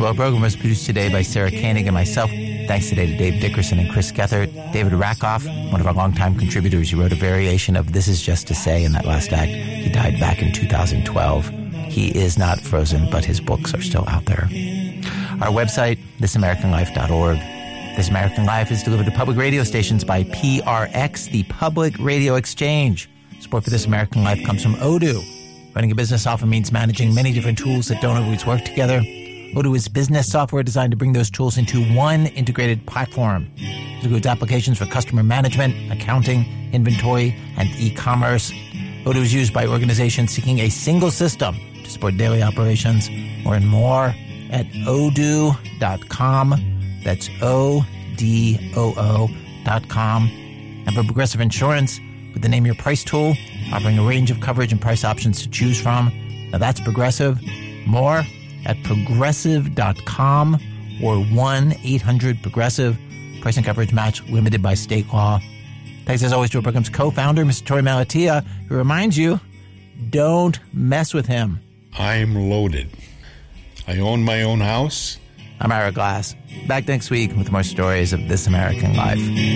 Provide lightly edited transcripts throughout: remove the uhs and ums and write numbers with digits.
Well, the program was produced today by Sarah Koenig and myself. Thanks today to Dave Dickerson and Chris Gethert. David Rakoff, one of our longtime contributors, he wrote a variation of This Is Just to Say in that last act. He died back in 2012. He is not frozen, but his books are still out there. Our website, thisamericanlife.org. This American Life is delivered to public radio stations by PRX, the Public Radio Exchange. Support for This American Life comes from Odoo. Running a business often means managing many different tools that don't always work together. Odoo is business software designed to bring those tools into one integrated platform. It includes applications for customer management, accounting, inventory, and e-commerce. Odoo is used by organizations seeking a single system to support daily operations. Learn more at odoo.com. That's ODOO.com. And for Progressive Insurance, with the Name Your Price tool, offering a range of coverage and price options to choose from. Now that's Progressive. More at progressive.com or 1-800-PROGRESSIVE. Price and coverage match limited by state law. Thanks as always to our program's co-founder, Mr. Torey Malatia, who reminds you, don't mess with him. I'm loaded. I own my own house. I'm Ira Glass. Back next week with more stories of This American Life.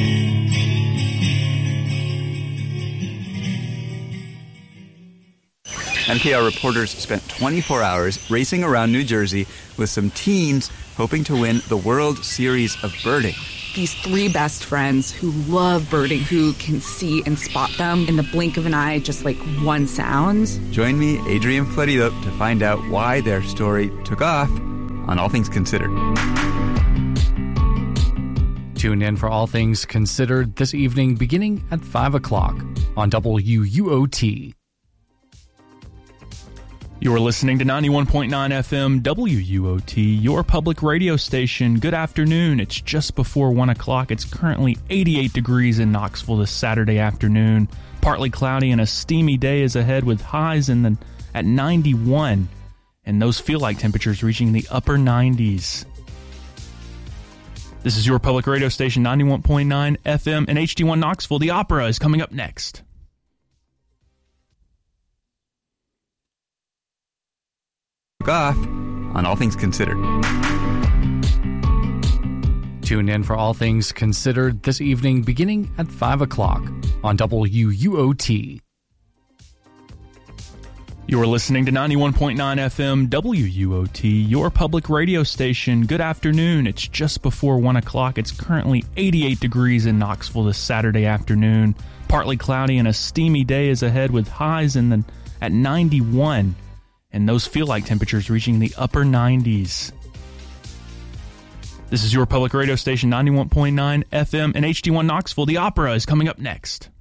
NPR reporters spent 24 hours racing around New Jersey with some teens hoping to win the World Series of Birding. These three best friends who love birding, who can see and spot them in the blink of an eye, just like one sound. Join me, Adrian Florido, to find out why their story took off on All Things Considered. Tune in for All Things Considered this evening beginning at 5 o'clock on WUOT. You're listening to 91.9 FM WUOT, your public radio station. Good afternoon. It's just before 1 o'clock. It's currently 88 degrees in Knoxville this Saturday afternoon. Partly cloudy and a steamy day is ahead with highs at 91. And those feel-like temperatures reaching the upper 90s. This is your public radio station, 91.9 FM and HD1 Knoxville. The opera is coming up next. Off on All Things Considered. Tune in for All Things Considered this evening beginning at 5 o'clock on WUOT. You're listening to 91.9 FM WUOT, your public radio station. Good afternoon. It's just before 1 o'clock. It's currently 88 degrees in Knoxville this Saturday afternoon. Partly cloudy and a steamy day is ahead with highs at 91. And those feel-like temperatures reaching the upper 90s. This is your public radio station, 91.9 FM and HD1 Knoxville. The opera is coming up next.